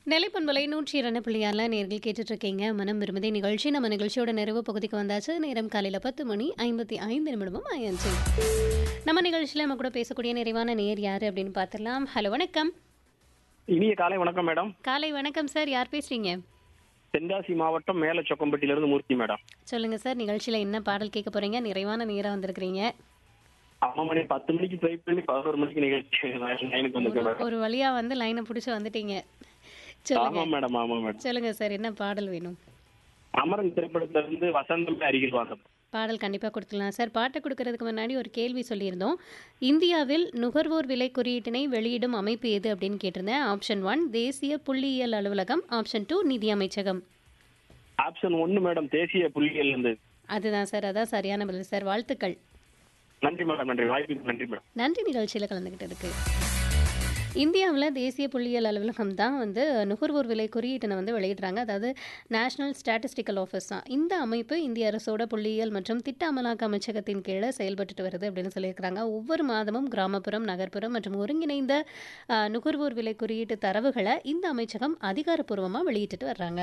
நிலைப்பண்பலை 102.6 நேர்கள் கேட்டுட்டு இருக்கீங்க. மனம் விரும்புதே நிகழ்ச்சி. நம்ம நிகழ்ச்சியோட நிறைவு பகுதிக்கு வந்தாச்சு. நேரம் காலையில் 10:55 ஆயாச்சு. நம்ம நிகழ்ச்சியில் நம்ம கூட பேசக்கூடிய நிறைவான நேர் யாரு அப்படின்னு பார்த்துடலாம். ஹலோ, வணக்கம். இனிய காலை வணக்கம் மேடம். காலை வணக்கம் சார். யார் பேசுறீங்க? தென்காசி மாவட்டம் மேல சொக்கம்பட்டியிலிருந்து மூர்த்தி மேடம். சொல்லுங்க சார், நிகழ்ச்சியில் என்ன பாடல் கேட்க போறீங்க? நிறைவான நேரம் வந்திருக்கிறீங்க. அம்மா மணி 10 மணிக்கு ட்ரை பண்ணி 11 மணிக்கு நிகழ்ச்சி லைனுக்கு வந்துருக்கேன் மேடம். ஒரு வழியா வந்து லைனை பிடிச்சி வந்துட்டீங்க. ஆமா சொல்லுங்க. மேடம், ஆமா மேடம். சொல்லுங்க சார், என்ன பாடல் வேணும்? அமரன் திரைப்படத்துல இருந்து வசந்தம் அருகில் வாசம். பாடல் கண்டிப்பாக கொடுத்துக்கலாம் சார். பாட்டை கொடுக்கறதுக்கு முன்னாடி ஒரு கேள்வி சொல்லியிருந்தோம். இந்தியாவில் நுகர்வோர் விலை குறியீட்டினை வெளியிடும் அமைப்பு எது அப்படின்னு கேட்டிருந்தேன். ஆப்ஷன் 1 தேசிய புள்ளியியல் அலுவலகம், ஆப்ஷன் 2 நிதி அமைச்சகம். ஆப்ஷன் 1 மேடம், தேசிய புள்ளியியல் இருந்து. அதுதான் சார், அதான் சரியான பதில் சார். வாழ்த்துக்கள். நன்றி மேடம், நன்றி. வாய்ப்புக்கு நன்றி மேடம். நன்றி நிகழ்ச்சியில் கலந்துக்கிட்டதுக்கு. இந்தியாவில் தேசிய புள்ளியியல் அலுவலகம் தான் வந்து நுகர்வோர் விலை குறியீட்டினை வந்து வெளியிடுறாங்க. அதாவது நேஷனல் ஸ்டாட்டிஸ்டிக்கல் ஆஃபீஸ் தான். இந்த அமைப்பு இந்திய அரசோட புள்ளியியல் மற்றும் திட்ட அமலாக்க அமைச்சகத்தின் கீழே செயல்பட்டு வருது அப்படின்னு சொல்லியிருக்கிறாங்க. ஒவ்வொரு மாதமும் கிராமப்புறம், நகர்ப்புறம் மற்றும் ஒருங்கிணைந்த நுகர்வோர் விலை குறியீட்டு தரவுகளை இந்த அமைச்சகம் அதிகாரப்பூர்வமாக வெளியிட்டு வர்றாங்க.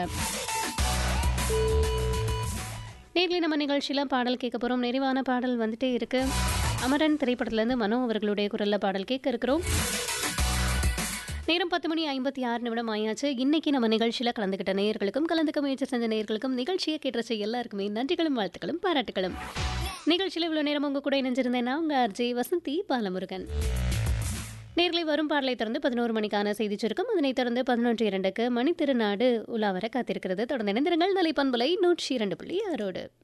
நேர்களை நம்ம நிகழ்ச்சியில் பாடல் கேட்க போகிறோம். நிறைவான பாடல் வந்துட்டே இருக்கு. அமரன் திரைப்படத்திலேருந்து மனோ அவர்களுடைய குரலில் பாடல் கேட்க இருக்கிறோம். நேரம் 10:56 ஆயாச்சு. இன்னைக்கு நம்ம நிகழ்ச்சியில் கலந்துக்கிட்ட நேயர்களுக்கும் கலந்துக்க முயற்சி செஞ்ச நேயர்களுக்கும் நிகழ்ச்சியை கேட்டுற எல்லாருக்குமே நன்றிகளும் வாழ்த்துக்களும் பாராட்டுகளும். நிகழ்ச்சியில் இவ்வளோ நேரம் உங்கள் கூட இணைஞ்சிருந்தேன்னா உங்கள் ஆர்ஜே வசந்தி பாலமுருகன். நேர்களை வரும் பாடலை தொடர்ந்து 11 மணிக்கான செய்தி சுருக்கம், அதனைத் தொடர்ந்து 11:02 மணி திருநாடு உலாவர காத்திருக்கிறது. தொடர்ந்து இணைந்திருங்கள். நிலைப்பண்பலை 102.6.